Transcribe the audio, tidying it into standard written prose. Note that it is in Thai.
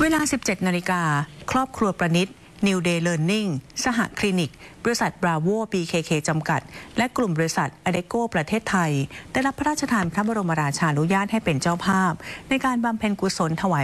เวลา 17 นาฬิกาครอบครัวประนิษฐ์ New Day Learning สหคลินิก บริษัท Bravo BKK จำกัด และกลุ่มบริษัท Adecco ประเทศไทยได้รับพระราชทานพระบรมราชานุญาตให้เป็นเจ้าภาพในการบำเพ็ญกุศลถวาย